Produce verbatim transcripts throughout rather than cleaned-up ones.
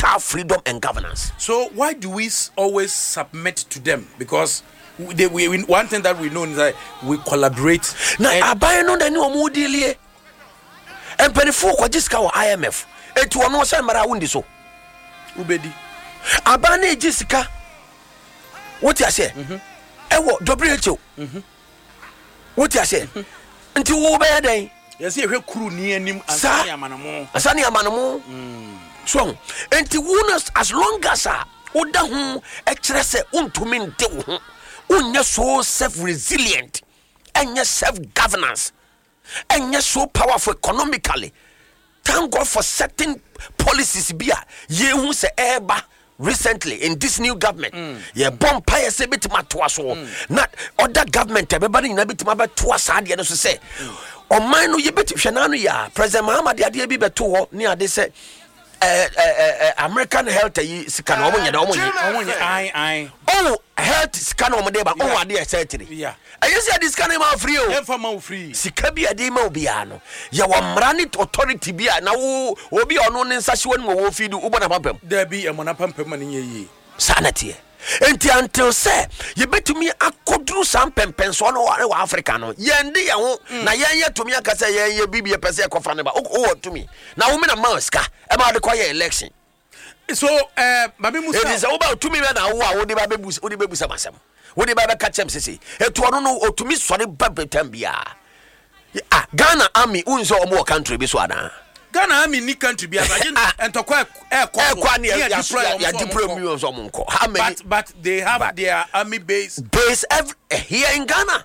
have freedom and governance. So why do we always submit to them? Because they, we, we, one thing that we know is that we collaborate. Now, abaye no dani omo dealie. Empenifo kwa jiska wa I M F. Etu ono se mara wundi so. Ubedi. Abane jiska. What you say? Mhm. Ewo W H O. Mhm. What you say? Nti wo be den. Yes, you hear kuru ni anim asani amanamo. Asani amanamo. Mm. So, nti wo as long as a oda ho e kire se untumi nte wo ho. Unya so self-resilient. Enya self-governance. Enya so powerful economically. Thank God for certain policies bia ye hu se eba recently in this new government. Mm. Ye bomb pie se bitima to aso. Not other government everybody na bitima ba to asa de no so say. O man no ye beti hwe no ya President Muhammad ade bi beto ho ne ade say eh eh American health yi sika no omonye da omonye omonye ai ai oh health sika no omode ba oh ade secretary yeah ayesi ade sika no ma free o e fa ma free sika bi ade ma obi ano ya wa mranit authority bi na wo obi ono ne nsa hwe no wo feed ubona papam there be e mona pampam ma ne yi sanity enti until say ye betumi akodru sam pempenso no wa Africa no yende ye ho na yen ye tumi aka say yen ye bibie pese ekofa ne ba o tumi na wo me na maska e ma de koye election so eh babi musa it is about tumi me na wo a wo de ba bebusa wo de bebusa masem wo de ba be ka chem sisi etu ono no otumi sore babetam bia ah Ghana army unzo omo country bi so ana Ghana army ni country bi abaje entokwa e kwa ne ya deploy millions of monko how many but but they have but their army base base every, here in Ghana.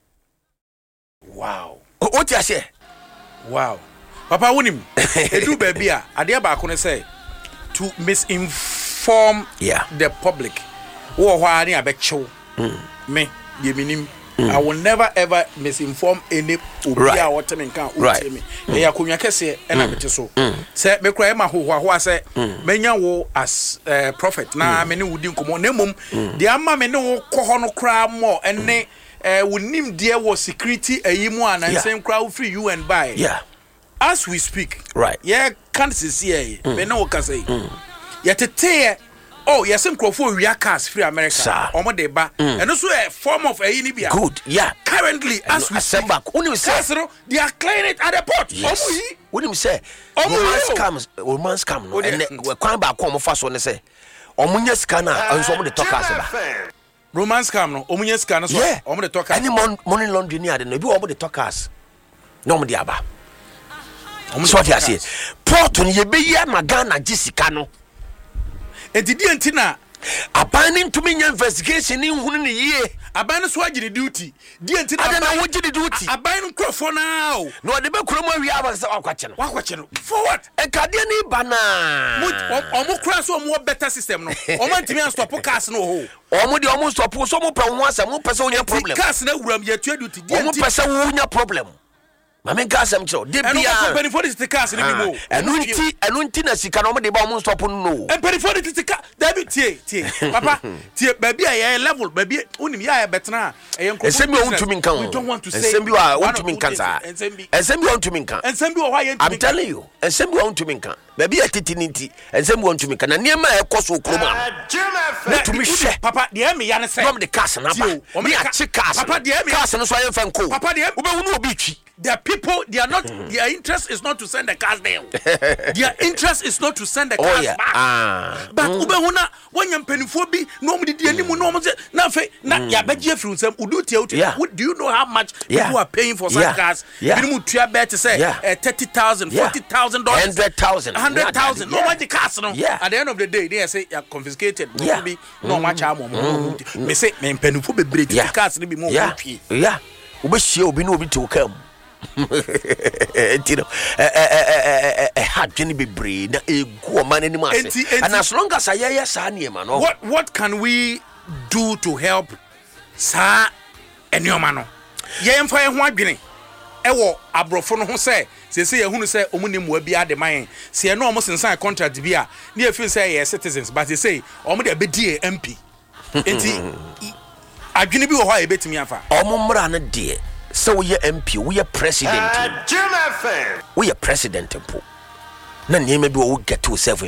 Wow. What you say? Wow. Papa wonim edu baby a ade ba ko ne say to misinform yeah. the public wo ho ani abechew me ye minim I will never ever misinform any obi a what me kan o me e ya konwa kese e na bete so say me kura e ma hoho ho say menya wo as uh, prophet na me ne wudi nkomo na mum de ama me ne wo kɔ no kura mo ene wonim de wo security ayimu anansen kura wo free U N by yeah as we speak right yeah can't see here me ne wo ka say yetete oh yes microphone we are cars free America omo de ba and also a form of a bia good yeah currently as we send back when you say they are clearing it at the port omo yi when you say romance comes romance come no and we kwan ba ko omo fa so ne say omo nya sika na anso omo de talk as ba romance come no omo nya sika no so omo de talk as any money laundry ni ade no bi omo de talk as no omo de aba omo so what you say port no ye be ya magana jisika no enti di entina abanin to me investigation in hunu ne yie abanin so agire duty di entina abanin wo gire duty abanin krofo now no de be kromo awi abasa wakwache no wakwache no for what e kade ni bana omo kra so omo better system no omo ntimi an stop cars no ho omo de omo stop so omo pa ho asem omo pese onya problem cars na wuram ye tua duty di omo pese onya problem mame gasam cho de bia company for the cars ni bi mo enu nti enu nti na sika no mo de ba omo stop no company for the car da bi tie tie papa tie ba bia ye level ba bia unim ya ye betna e yen ensem bi ontumi nkan we don't want to say ensem bi wa ontumi nkan sa ensem bi ontumi nkan ensem bi wa wa ye I'm telling you ensem bi ontumi nkan ba bia titi nti ensem bi ontumi nkan na niema e koso kroma na tumi hwe papa de me ya ne say no de cars na ba me a chi cars papa de me cars no so ayen fan ko papa de ube hunu obi twi their people they are not their interest is not to send the cars there their interest is not to send the cars oh, yeah. back ah but ube huna wanya mpanifo bi no mo di animu no mo say na fe na ya beje frun sam udu tie uti do you know how much yeah. people are paying for such yeah. cars yeah. minimum tua bet say yeah. uh, thirty thousand yeah. forty thousand dollars one hundred thousand one hundred thousand no what the cars no yeah. at the end of the day they say you confiscated yeah. be no match am mo me say me mpanifo bebre the cars ni bi mo yeah yeah ube hie obi no obi to kam Tino, eh eh eh hadwene bebre na egu o man anim ase. And as long as I hear sa niema no. What what can we do to help sa enioma no? Ye mfa ye ho adwene. E wo abrofo no ho se, se se ye hunu se omuni mo bi ade man. Se ye no omo sensan contract bi a, na ye feel say ye citizens, but they say omo de be die M P. Enti adwene bi wo ho a ye betimi afa. Omo mra na de so we are M P, we are president. Uh, we are president. Na niema bi wo get to serve